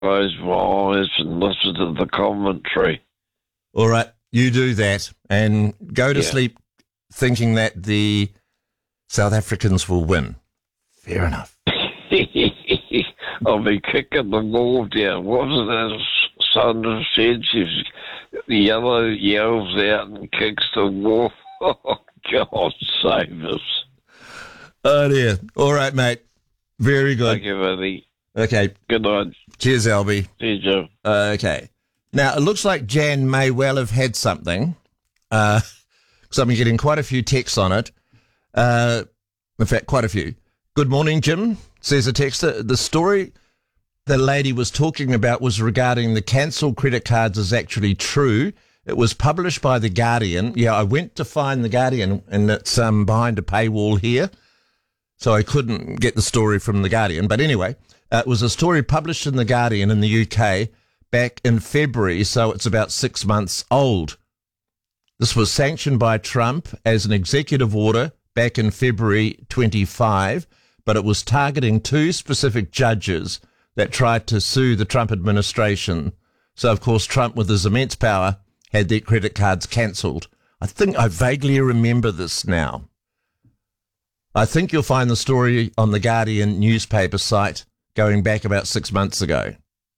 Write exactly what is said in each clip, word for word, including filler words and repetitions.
close my eyes and listen to the commentary. All right, you do that and go to Yeah. sleep thinking that the South Africans will win. Fair enough. I'll be kicking the ball down. What was that Sandra said? She's the yellow yells out and kicks the ball. Oh, God save us. Oh, dear. All right, mate. Very good. Thank you, buddy. Okay. Good night. Cheers, Albie. See you, Joe. Okay. Now, it looks like Jan may well have had something, because I've been getting quite a few texts on it. Uh, in fact, quite a few. Good morning, Jim, says a texter. The story the lady was talking about was regarding the cancelled credit cards is actually true. It was published by The Guardian. Yeah, I went to find The Guardian, and it's um, behind a paywall here, so I couldn't get the story from The Guardian. But anyway, uh, it was a story published in The Guardian in the U K back in February, so it's about six months old. This was sanctioned by Trump as an executive order back in February twenty-five, but it was targeting two specific judges that tried to sue the Trump administration. So, of course, Trump, with his immense power, had their credit cards cancelled. I think I vaguely remember this now. I think you'll find the story on the Guardian newspaper site going back about six months ago.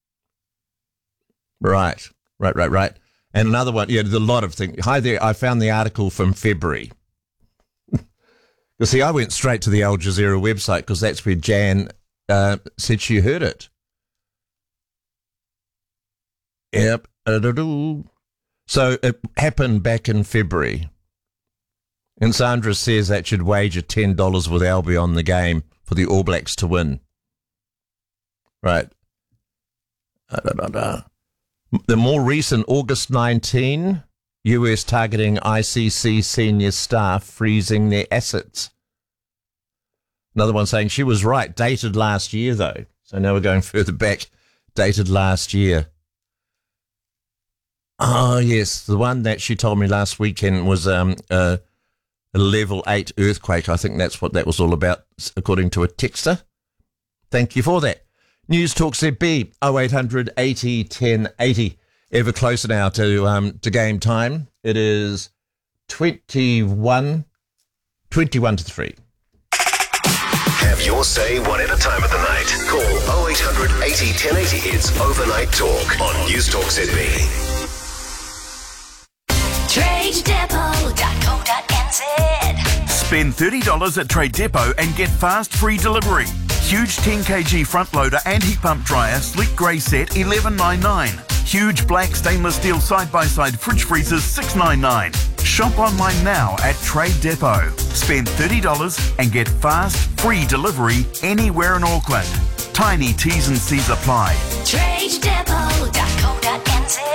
Right, right, right, right. And another one, yeah, there's a lot of things. Hi there, I found the article from February. You see, I went straight to the Al Jazeera website because that's where Jan uh, said she heard it. Yep. So it happened back in February. And Sandra says that should wager ten dollars with Albie on the game for the All Blacks to win. Right. The more recent August nineteenth, U S targeting I C C senior staff freezing their assets. Another one saying she was right, dated last year though. So now we're going further back, dated last year. Oh yes, the one that she told me last weekend was um, a, a level eight earthquake. I think that's what that was all about, according to a texter. Thank you for that. News Talk Z B, oh eight hundred eighty ten eighty. Ever closer now to um, to game time. It is twenty-one, twenty-one to three. Have your say whatever time of the night. Call oh eight hundred eighty ten eighty. It's Overnight Talk on News Talk Z B. trade depot dot co dot n z. Spend thirty dollars at Trade Depot and get fast free delivery. Huge ten kilogram front loader and heat pump dryer, sleek grey set, eleven ninety-nine. Huge black stainless steel side-by-side fridge freezers, six ninety-nine. Shop online now at Trade Depot. Spend thirty dollars and get fast, free delivery anywhere in Auckland. Tiny T's and C's apply. trade depot dot co dot n z.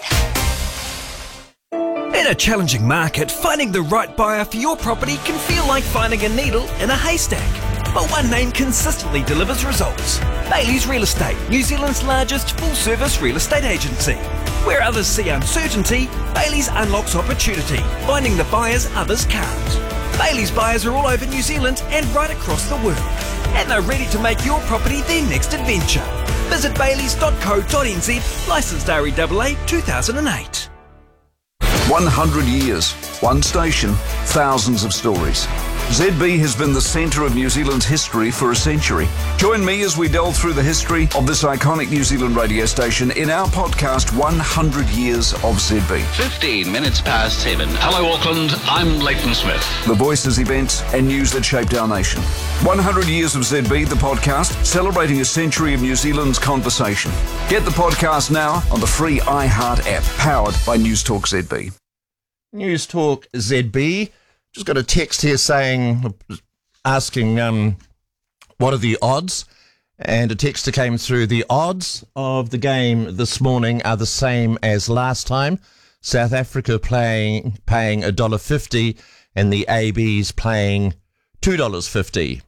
In a challenging market, finding the right buyer for your property can feel like finding a needle in a haystack. But one name consistently delivers results. Bailey's Real Estate, New Zealand's largest full-service real estate agency. Where others see uncertainty, Bailey's unlocks opportunity, finding the buyers others can't. Bailey's buyers are all over New Zealand and right across the world. And they're ready to make your property their next adventure. Visit baileys dot co dot n z, licensed R E A A two thousand eight. one hundred years, one station, thousands of stories. Z B has been the centre of New Zealand's history for a century. Join me as we delve through the history of this iconic New Zealand radio station in our podcast, one hundred years of Z B. fifteen minutes past seven. Hello, Auckland. I'm Leighton Smith. The voices, events and news that shaped our nation. one hundred years of Z B, the podcast, celebrating a century of New Zealand's conversation. Get the podcast now on the free iHeart app, powered by News Talk Z B. News Talk Z B. Just got a text here saying, asking, um, what are the odds? And a texter came through. The odds of the game this morning are the same as last time. South Africa playing, paying one dollar fifty and the A Bs playing two dollars fifty.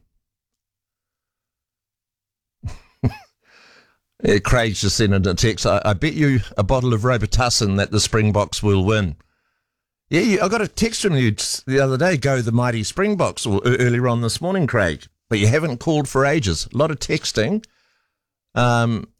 Yeah, Craig's just sent in a text. I, I bet you a bottle of Robitussin that the Springboks will win. Yeah, you, I got a text from you the other day, go the mighty Springboks, or earlier on this morning, Craig. But you haven't called for ages. A lot of texting. Um,